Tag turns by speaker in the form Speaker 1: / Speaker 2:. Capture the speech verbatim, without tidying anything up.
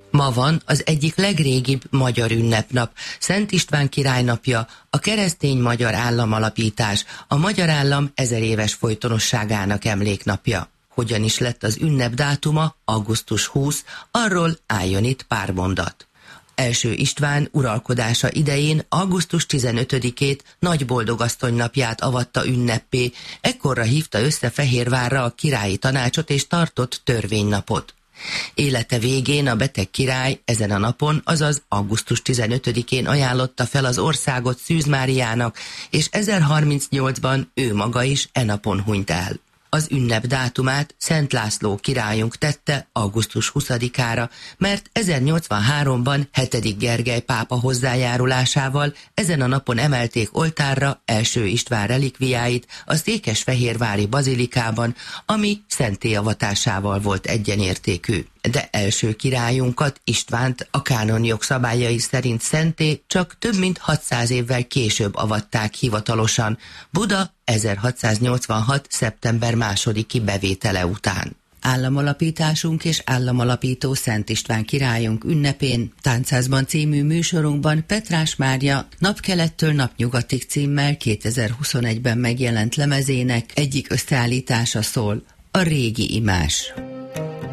Speaker 1: Ma van az egyik legrégibb magyar ünnepnap, Szent István király napja, a keresztény magyar államalapítás, a magyar állam ezer éves folytonosságának emléknapja. Hogyan is lett az ünnep dátuma, augusztus huszadika, arról álljon itt pár mondat. Első István uralkodása idején augusztus tizenötödikét Nagyboldogasszony napját avatta ünneppé, ekkorra hívta össze Fehérvárra a királyi tanácsot és tartott törvénynapot. Élete végén a beteg király ezen a napon, azaz augusztus tizenötödikén ajánlotta fel az országot Szűz Máriának, és ezerharmincnyolcban ő maga is e napon hunyt el. Az ünnep dátumát Szent László királyunk tette augusztus huszadikára, mert ezernyolcvanháromban hetedik Gergely pápa hozzájárulásával ezen a napon emelték oltárra első István relikviáit a székesfehérvári bazilikában, ami szentélyavatásával volt egyenértékű. De első királyunkat, Istvánt a kánon jogszabályai szerint szentté csak több mint hatszáz évvel később avatták hivatalosan, Buda ezerhatszáznyolcvanhat. szeptember másodiki bevétele után. Államalapításunk és államalapító Szent István királyunk ünnepén Táncázban című műsorunkban Petrás Mária Napkelettől napnyugatig címmel kétezer-huszonegyben megjelent lemezének egyik összeállítása szól, a régi imás.